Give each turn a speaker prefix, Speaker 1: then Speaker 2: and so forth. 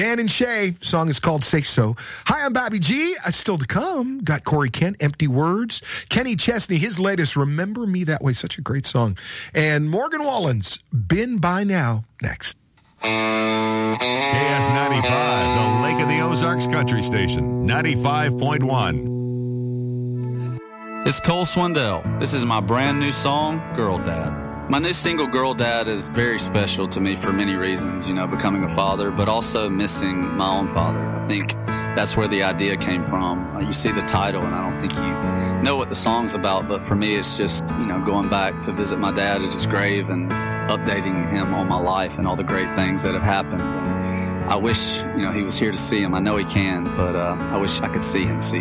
Speaker 1: Dan and Shay. Song is called Say So. Hi, I'm Bobby G. Still to come. Got Corey Kent, Empty Words. Kenny Chesney, his latest, Remember Me That Way. Such a great song. And Morgan Wallen's Been By Now next.
Speaker 2: KS95, the Lake of the Ozarks Country Station, 95.1.
Speaker 3: It's Cole Swindell. This is my brand new song, Girl Dad. My new single, Girl Dad, is very special to me for many reasons, becoming a father, but also missing my own father. I think that's where the idea came from. You see the title, and I don't think you know what the song's about, but for me, it's just, going back to visit my dad at his grave and updating him on my life and all the great things that have happened. And I wish, he was here to see him. I know he can, but I wish I could see him see